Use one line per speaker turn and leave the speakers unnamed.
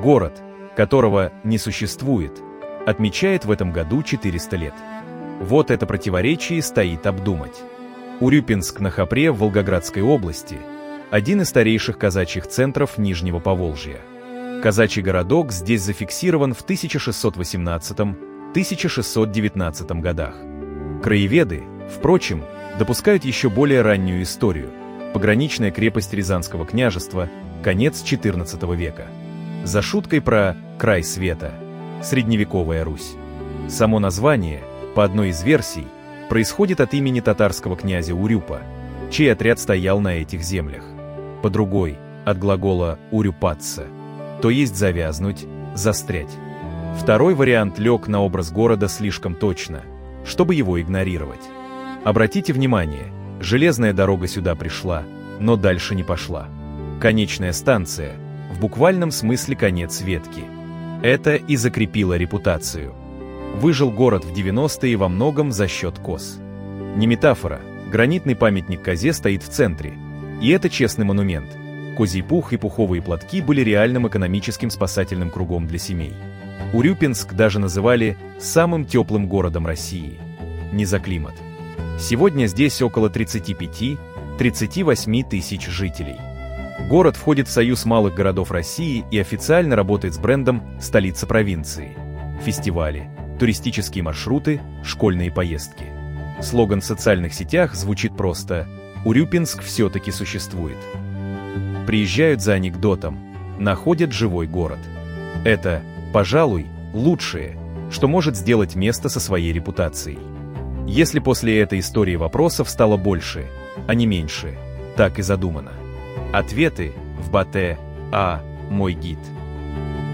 Город, которого не существует, отмечает в этом году 400 лет. Вот это противоречие стоит обдумать. Урюпинск на Хопре в Волгоградской области – один из старейших казачьих центров Нижнего Поволжья. Казачий городок здесь зафиксирован в 1618-1619 годах. Краеведы, впрочем, допускают еще более раннюю историю – пограничная крепость Рязанского княжества, конец XIV века. За шуткой про «край света» – средневековая Русь. Само название, по одной из версий, происходит от имени татарского князя Урюпа, чей отряд стоял на этих землях. По другой – от глагола «урюпаться», то есть завязнуть, застрять. Второй вариант лег на образ города слишком точно, чтобы его игнорировать. Обратите внимание, железная дорога сюда пришла, но дальше не пошла. Конечная станция – в буквальном смысле конец ветки. Это и закрепило репутацию. Выжил город в 90-е во многом за счет коз. Не метафора, гранитный памятник козе стоит в центре. И это честный монумент. Козий пух и пуховые платки были реальным экономическим спасательным кругом для семей. Урюпинск даже называли самым теплым городом России. Не за климат. Сегодня здесь около 35-38 тысяч жителей. Город входит в Союз малых городов России и официально работает с брендом «Столица провинции». Фестивали, туристические маршруты, школьные поездки. Слоган в социальных сетях звучит просто «Урюпинск все-таки существует». Приезжают за анекдотом, находят живой город. Это, пожалуй, лучшее, что может сделать место со своей репутацией. Если после этой истории вопросов стало больше, а не меньше, так и задумано. Ответы в Батэ А. Мой гид.